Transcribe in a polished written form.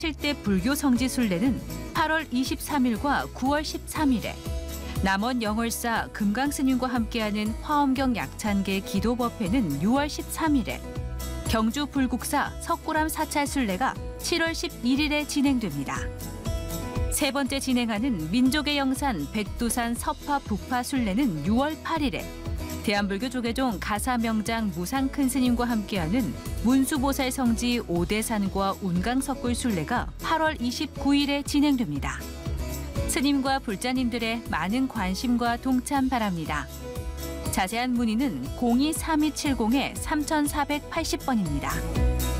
7대 불교 성지 순례는 8월 23일과 9월 13일에 남원 영월사 금강스님과 함께하는 화엄경 약찬계 기도법회는 6월 13일에 경주 불국사 석굴암 사찰 순례가 7월 11일에 진행됩니다. 세 번째 진행하는 민족의 영산 백두산 서파 북파 순례는 6월 8일에 대한불교 조계종 가사명장 무상큰스님과 함께하는 문수보살 성지 오대산과 운강석굴 순례가 8월 29일에 진행됩니다. 스님과 불자님들의 많은 관심과 동참 바랍니다. 자세한 문의는 02-3270-3480번입니다.